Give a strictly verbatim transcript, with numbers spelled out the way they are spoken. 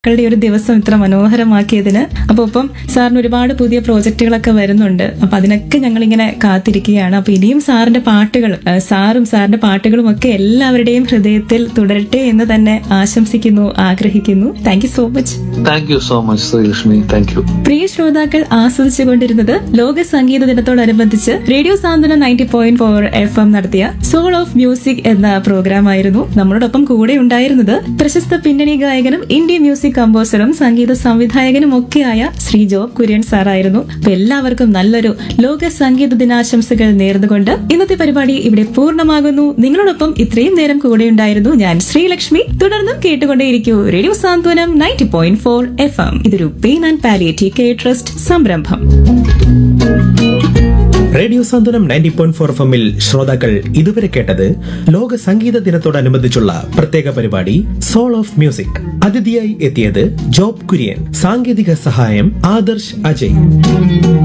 ളുടെ ഒരു ദിവസം ഇത്ര മനോഹരമാക്കിയതിന്. അപ്പൊ ഒപ്പം സാറിന് ഒരുപാട് പുതിയ പ്രോജക്റ്റുകളൊക്കെ വരുന്നുണ്ട്. അപ്പൊ അതിനൊക്കെ ഞങ്ങൾ ഇങ്ങനെ കാത്തിരിക്കുകയാണ്. അപ്പൊ ഇനിയും സാറിന്റെ പാട്ടുകൾ, സാറും സാറിന്റെ പാട്ടുകളും ഒക്കെ എല്ലാവരുടെയും ഹൃദയത്തിൽ തുടരട്ടെ എന്ന് തന്നെ ആശംസിക്കുന്നു, ആഗ്രഹിക്കുന്നു. Thank you so much. Thank you so much Sreelakshmi. Thank you. പ്രിയ ശ്രോതാക്കൾ ആസ്വദിച്ചുകൊണ്ടിരുന്നത് ലോക സംഗീത ദിനത്തോടനുബന്ധിച്ച് റേഡിയോ സാന്ത്വനം ninety point four F M നടത്തിയ സോൾ ഓഫ് മ്യൂസിക് എന്ന പ്രോഗ്രാം ആയിരുന്നു. നമ്മളോടൊപ്പം കൂടെ ഉണ്ടായിരുന്നത് പ്രശസ്ത പിന്നണി ഗായകനും ഇന്ത്യൻ മ്യൂസിക് കമ്പോസറും സംഗീത സംവിധായകനും ഒക്കെയായ ശ്രീ ജോബ് കുര്യൻ സാറായിരുന്നു. അപ്പൊ എല്ലാവർക്കും നല്ലൊരു ലോക സംഗീത ദിനാശംസകൾ നേർന്നുകൊണ്ട് ഇന്നത്തെ പരിപാടി ഇവിടെ പൂർണ്ണമാകുന്നു. നിങ്ങളോടൊപ്പം ഇത്രയും നേരം കൂടെയുണ്ടായിരുന്നു ഞാൻ ശ്രീലക്ഷ്മി. തുടർന്നും കേട്ടുകൊണ്ടേയിരിക്കൂ റേഡിയോ സാന്ത്വനം ninety point four F M. ഇതൊരു pain and palliative care trust സംരംഭം. റേഡിയോ സാന്ത്വനം നയൻറ്റി പോയിന്റ് ഫോർ എഫ് എമ്മിൽ ശ്രോതാക്കൾ ഇതുവരെ കേട്ടത് ലോക സംഗീത ദിനത്തോടനുബന്ധിച്ചുള്ള പ്രത്യേക പരിപാടി സോൾ ഓഫ് മ്യൂസിക്. അതിഥിയായി എത്തിയത് ജോബ് കുര്യൻ, സാങ്കേതിക സഹായം ആദർശ് അജയ്.